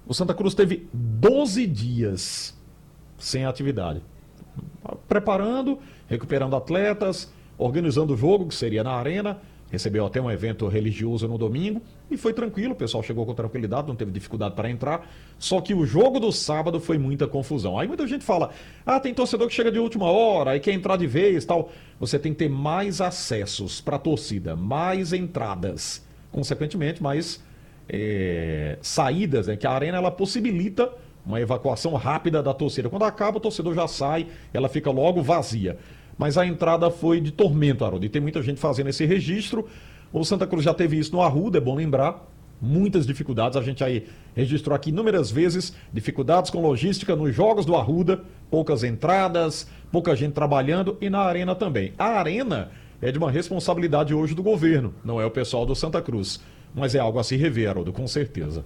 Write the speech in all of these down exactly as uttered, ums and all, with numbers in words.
O Santa Cruz teve doze dias sem atividade. Preparando, recuperando atletas, organizando o jogo, que seria na arena. Recebeu até um evento religioso no domingo e foi tranquilo, o pessoal chegou com tranquilidade, não teve dificuldade para entrar. Só que o jogo do sábado foi muita confusão. Aí muita gente fala, ah, tem torcedor que chega de última hora, aí quer entrar de vez e tal. Você tem que ter mais acessos para a torcida, mais entradas. Consequentemente, mais é, saídas, né? Que a arena ela possibilita uma evacuação rápida da torcida. Quando acaba, o torcedor já sai, ela fica logo vazia. Mas a entrada foi de tormento, Haroldo, e tem muita gente fazendo esse registro. O Santa Cruz já teve isso no Arruda, é bom lembrar. Muitas dificuldades, a gente aí registrou aqui inúmeras vezes, dificuldades com logística nos jogos do Arruda, poucas entradas, pouca gente trabalhando e na arena também. A arena é de uma responsabilidade hoje do governo, não é o pessoal do Santa Cruz. Mas é algo a se rever, Haroldo, com certeza.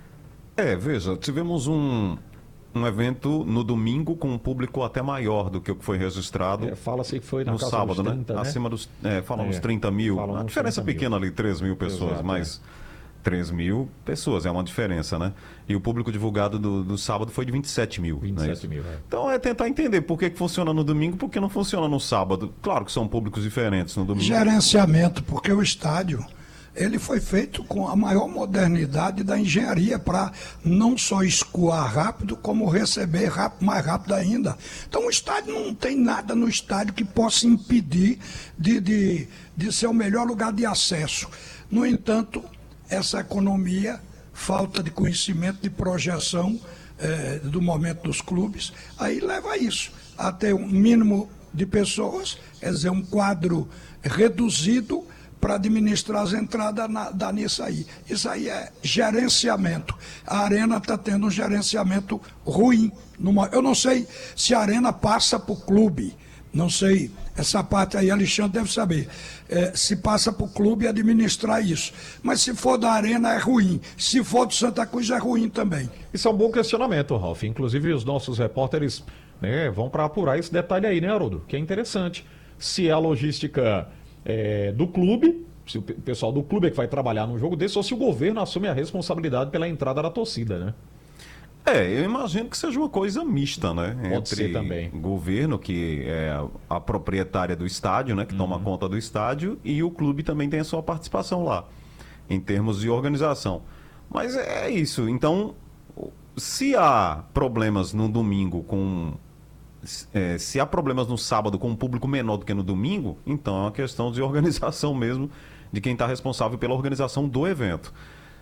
É, veja, tivemos um... um evento no domingo com um público até maior do que o que foi registrado. É, fala-se que foi na no casa sábado, dos trinta, né? né? Acima dos. É, falam É, uns trinta mil. falam A uns diferença trinta pequena mil. ali, três mil pessoas, Exato, mas três mil pessoas é uma diferença, né? E o público divulgado do, do sábado foi de vinte e sete mil. vinte e sete né? mil, é. Então é tentar entender por que, que funciona no domingo e por que não funciona no sábado. Claro que são públicos diferentes no domingo. Gerenciamento, porque o estádio ele foi feito com a maior modernidade da engenharia para não só escoar rápido, como receber rápido, mais rápido ainda. Então o estádio não tem nada no estádio que possa impedir de, de, de ser o melhor lugar de acesso. No entanto, essa economia, falta de conhecimento, de projeção eh, do momento dos clubes, aí leva a isso, a ter um mínimo de pessoas, quer dizer, um quadro reduzido para administrar as entradas, na, dá nisso aí. Isso aí é gerenciamento. A Arena está tendo um gerenciamento ruim. Numa, eu não sei se a Arena passa para o clube, não sei, essa parte aí Alexandre deve saber, é, se passa para o clube administrar isso. Mas se for da Arena é ruim, se for do Santa Cruz é ruim também. Isso é um bom questionamento, Ralf. Inclusive os nossos repórteres, né, vão para apurar esse detalhe aí, né, Haroldo? Que é interessante. Se é a logística É, do clube, se o pessoal do clube é que vai trabalhar num jogo desse, ou se o governo assume a responsabilidade pela entrada da torcida, né? É, eu imagino que seja uma coisa mista, né? Pode Entre ser também. o governo, que é a proprietária do estádio, né? Que toma Uhum. conta do estádio, e o clube também tem a sua participação lá, em termos de organização. Mas é isso. Então, se há problemas no domingo com... É, se há problemas no sábado com um público menor do que no domingo, então é uma questão de organização mesmo, de quem está responsável pela organização do evento.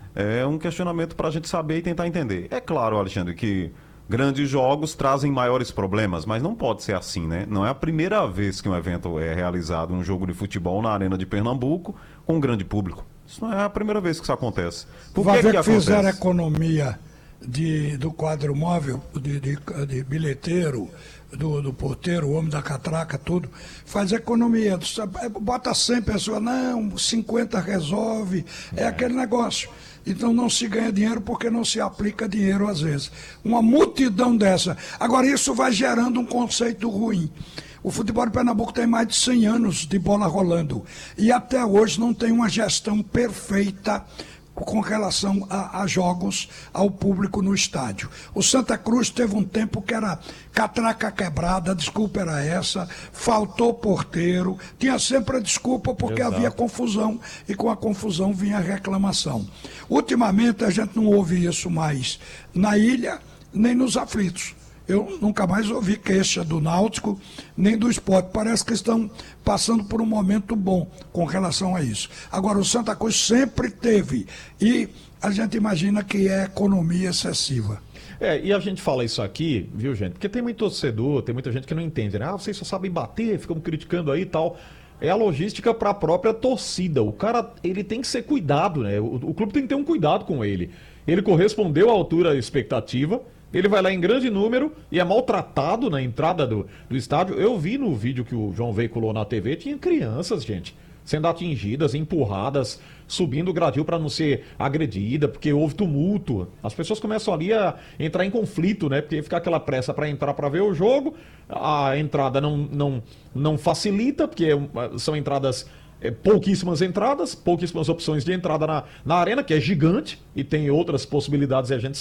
É um questionamento para a gente saber e tentar entender. É claro, Alexandre, que grandes jogos trazem maiores problemas, mas não pode ser assim, né? Não é a primeira vez que um evento é realizado, um jogo de futebol na Arena de Pernambuco, com um grande público. Isso não é a primeira vez que isso acontece. Por Vai que ver que que fizeram acontece? economia de, do quadro móvel, de, de, de bilheteiro, do, do porteiro, o homem da catraca, tudo. Faz economia. Bota cem pessoas, não, cinquenta resolve. É, é aquele negócio. Então não se ganha dinheiro porque não se aplica dinheiro às vezes. Uma multidão dessa. Agora isso vai gerando um conceito ruim. O futebol de Pernambuco tem mais de cem anos de bola rolando. E até hoje não tem uma gestão perfeita com relação a, a jogos, ao público no estádio. O Santa Cruz teve um tempo que era catraca quebrada, a desculpa era essa, faltou porteiro, tinha sempre a desculpa porque Exato. havia confusão e com a confusão vinha a reclamação. Ultimamente a gente não ouve isso mais na ilha, nem nos aflitos. Eu nunca mais ouvi queixa do Náutico, nem do Sport. Parece que estão passando por um momento bom com relação a isso. Agora, o Santa Cruz sempre teve, e a gente imagina que é economia excessiva. É, e a gente fala isso aqui, viu, gente? Porque tem muito torcedor, tem muita gente que não entende, né? Ah, vocês só sabem bater, ficam criticando aí e tal. É a logística para a própria torcida. O cara, ele tem que ser cuidado, né? O, o clube tem que ter um cuidado com ele. Ele correspondeu à altura da expectativa. Ele vai lá em grande número e é maltratado na entrada do, do estádio. Eu vi no vídeo que o João veiculou na T V, tinha crianças, gente, sendo atingidas, empurradas, subindo o gradil para não ser agredida, porque houve tumulto. As pessoas começam ali a entrar em conflito, né? Porque fica aquela pressa para entrar para ver o jogo, a entrada não, não, não facilita, porque são entradas... É, pouquíssimas entradas, pouquíssimas opções de entrada na, na arena, que é gigante e tem outras possibilidades e a gente